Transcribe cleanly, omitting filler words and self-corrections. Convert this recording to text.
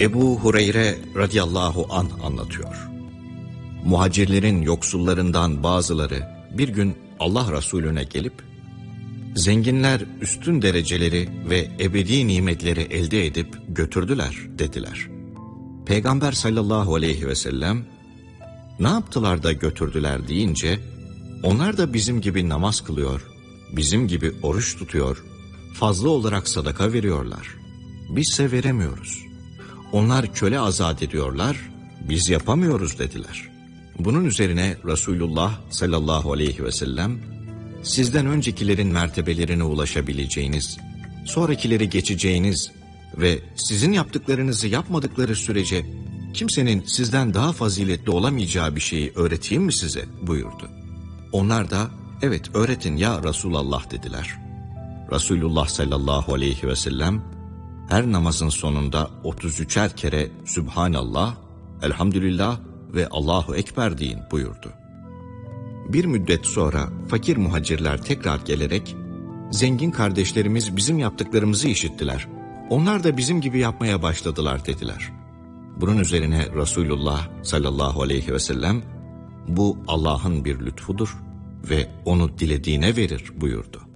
Ebu Hureyre radıyallahu anh anlatıyor. Muhacirlerin yoksullarından bazıları bir gün Allah Resulüne gelip, zenginler üstün dereceleri ve ebedi nimetleri elde edip götürdüler dediler. Peygamber sallallahu aleyhi ve sellem, ne yaptılar da götürdüler deyince, onlar da bizim gibi namaz kılıyor, bizim gibi oruç tutuyor, fazla olarak sadaka veriyorlar. Bizse veremiyoruz. Onlar köle azat ediyorlar, biz yapamıyoruz dediler. Bunun üzerine Resulullah sallallahu aleyhi ve sellem, sizden öncekilerin mertebelerine ulaşabileceğiniz, sonrakileri geçeceğiniz ve sizin yaptıklarınızı yapmadıkları sürece kimsenin sizden daha faziletli olamayacağı bir şeyi öğreteyim mi size buyurdu. Onlar da evet öğretin ya Resulallah dediler. Resulullah sallallahu aleyhi ve sellem her namazın sonunda 33'er kere Sübhanallah, Elhamdülillah ve Allahu Ekber deyin buyurdu. Bir müddet sonra fakir muhacirler tekrar gelerek, zengin kardeşlerimiz bizim yaptıklarımızı işittiler. Onlar da bizim gibi yapmaya başladılar dediler. Bunun üzerine Resulullah sallallahu aleyhi ve sellem, bu Allah'ın bir lütfudur ve onu dilediğine verir buyurdu.